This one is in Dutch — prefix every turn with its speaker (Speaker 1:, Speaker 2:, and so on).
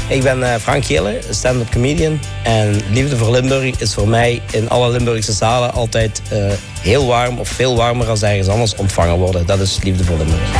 Speaker 1: Ik ben Frank Gele, stand-up comedian. En Liefde voor Limburg is voor mij in alle Limburgse zalen altijd heel warm of veel warmer dan ergens anders ontvangen worden. Dat is Liefde voor Limburg.